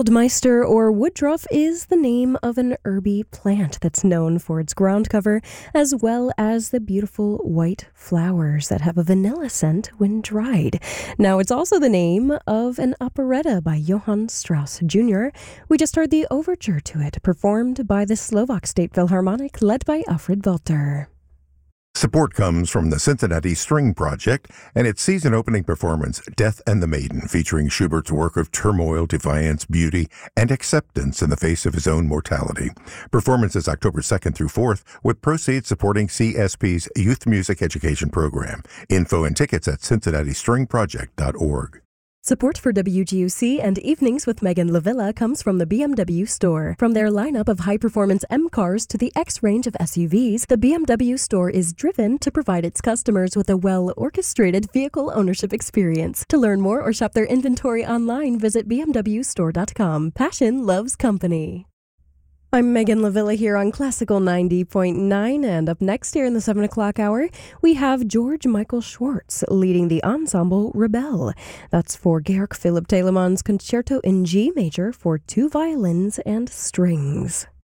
Waldmeister or woodruff is the name of an herby plant that's known for its ground cover as well as the beautiful white flowers that have a vanilla scent when dried. Now, it's also the name of an operetta by Johann Strauss Jr. We just heard the overture to it, performed by the Slovak State Philharmonic, led by Alfred Walter. Support comes from the Cincinnati String Project and its season-opening performance, Death and the Maiden, featuring Schubert's work of turmoil, defiance, beauty, and acceptance in the face of his own mortality. Performance is October 2nd through 4th, with proceeds supporting CSP's Youth Music Education Program. Info and tickets at cincinnatistringproject.org. Support for WGUC and Evenings with Megan Lavilla comes from the BMW store. From their lineup of high-performance M cars to the X range of SUVs, the BMW store is driven to provide its customers with a well-orchestrated vehicle ownership experience. To learn more or shop their inventory online, visit bmwstore.com. Passion loves company. I'm Megan Lavilla here on Classical 90.9, and up next here in the 7 o'clock hour, we have George Michael Schwartz leading the ensemble Rebelle. That's for Georg Philipp Telemann's Concerto in G major for 2 violins and strings.